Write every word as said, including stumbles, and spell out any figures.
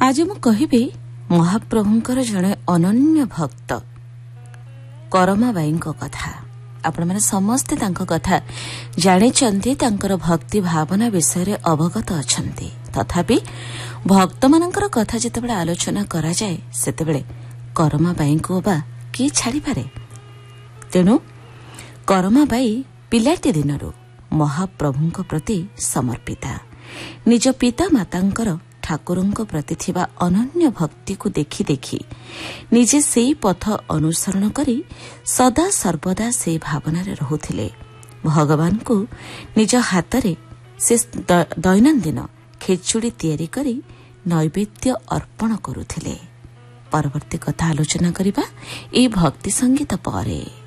आज मु कहिबी महाप्रभुंकर जड़े अनन्य भक्त करमाबाई कथा। आपण मैंने समस्ते तांको कथा जानिचंती, तांकर भक्ति भावना विषय अवगत अछंती। तथापि भक्त मानकर कथा जितेबाला आलोचना करा जाए सेतेबेले करमाबाई को बा किए छाड़ी पारे। तेणु करमाबाई पिलाटी दिनरू महाप्रभुंक प्रति समर्पिता। निज पिता मातांकर ठाकुरंक प्रति थिबा अनन्य भक्ति को देखि देखि निजे सेई पथ अनुसरण करी सदा सर्वदा से भावना रे रहुथिले। भगवान को निज हातरे से दैनंदिन खेचुड़ी तैयारी करी नैवेद्य अर्पण करुथिले। परवर्ती कथा आलोचना करिबा ए भक्ति संगीत परे।